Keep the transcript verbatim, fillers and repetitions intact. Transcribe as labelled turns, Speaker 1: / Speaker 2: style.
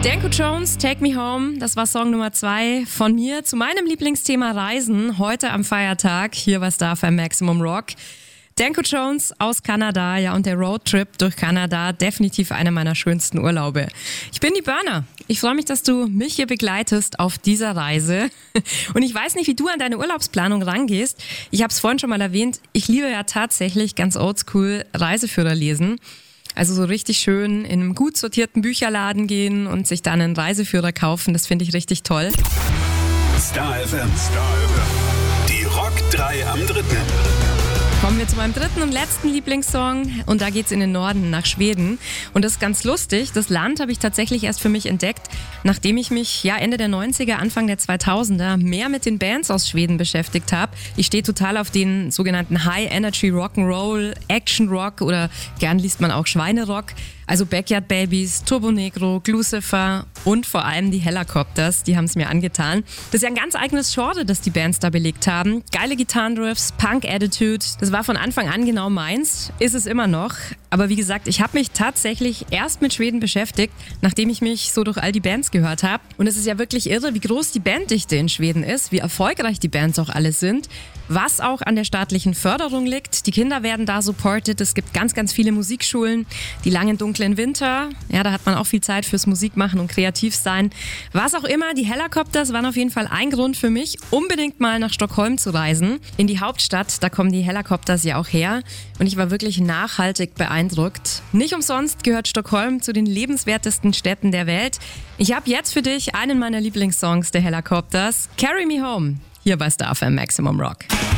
Speaker 1: Danko Jones, Take Me Home, das war Song Nummer zwei von mir zu meinem Lieblingsthema Reisen, heute am Feiertag, hier bei Star F M Maximum Rock. Danko Jones aus Kanada, ja, und der Roadtrip durch Kanada, definitiv einer meiner schönsten Urlaube. Ich bin die Burner. Ich freue mich, dass du mich hier begleitest auf dieser Reise. Und ich weiß nicht, wie du an deine Urlaubsplanung rangehst. Ich habe es vorhin schon mal erwähnt, ich liebe ja tatsächlich ganz oldschool Reiseführer lesen. Also so richtig schön in einem gut sortierten Bücherladen gehen und sich dann einen Reiseführer kaufen, das finde ich richtig toll.
Speaker 2: Star F M, Star F M. Die Rock drei am dritten.
Speaker 1: Kommen wir zu meinem dritten und letzten Lieblingssong und da geht's in den Norden, nach Schweden. Und das ist ganz lustig, das Land habe ich tatsächlich erst für mich entdeckt, nachdem ich mich ja Ende der neunziger, Anfang der zweitausender mehr mit den Bands aus Schweden beschäftigt habe. Ich stehe total auf den sogenannten High Energy Rock'n'Roll, Action Rock oder gern liest man auch Schweinerock. Also Backyard Babies, Turbo Negro, Glucifer und vor allem die Hellacopters, die haben es mir angetan. Das ist ja ein ganz eigenes Genre, das die Bands da belegt haben. Geile Gitarrenriffs, Punk-Attitude, das war von Anfang an genau meins, ist es immer noch. Aber wie gesagt, ich habe mich tatsächlich erst mit Schweden beschäftigt, nachdem ich mich so durch all die Bands gehört habe. Und es ist ja wirklich irre, wie groß die Banddichte in Schweden ist, wie erfolgreich die Bands auch alle sind. Was auch an der staatlichen Förderung liegt. Die Kinder werden da supported. Es gibt ganz, ganz viele Musikschulen. Die langen, dunklen Winter, ja, da hat man auch viel Zeit fürs Musikmachen und kreativ sein. Was auch immer, die Hellacopters waren auf jeden Fall ein Grund für mich, unbedingt mal nach Stockholm zu reisen. In die Hauptstadt, da kommen die Hellacopters ja auch her. Und ich war wirklich nachhaltig beeindruckt. Nicht umsonst gehört Stockholm zu den lebenswertesten Städten der Welt. Ich habe jetzt für dich einen meiner Lieblingssongs der Hellacopters, Carry Me Home. Hier bei Star F M Maximum Rock.